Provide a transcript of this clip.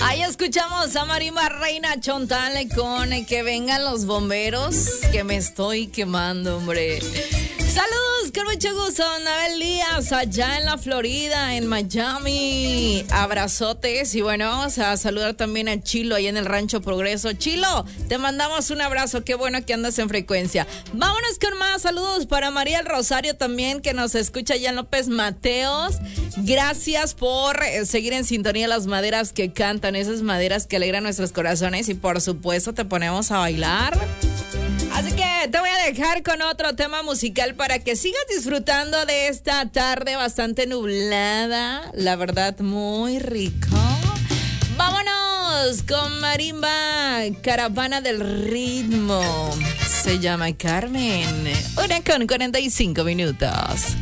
Ahí escuchamos a Marimba Reina Chontale con Que vengan los bomberos, que me estoy quemando, hombre. Saludos, con mucho gusto, Anabel Díaz, allá en la Florida, en Miami. Abrazotes y bueno, vamos a saludar también a Chilo, allá en el Rancho Progreso. Chilo, te mandamos un abrazo, qué bueno que andas en frecuencia. Vámonos con más saludos para María el Rosario también, que nos escucha allá en López Mateos. Gracias por seguir en sintonía las maderas que cantan, esas maderas que alegran nuestros corazones y por supuesto te ponemos a bailar. Así que te voy a dejar con otro tema musical para que sigas disfrutando de esta tarde bastante nublada, la verdad muy rico. Vámonos con Marimba, Caravana del Ritmo. Se llama Carmen. 1:45 minutos.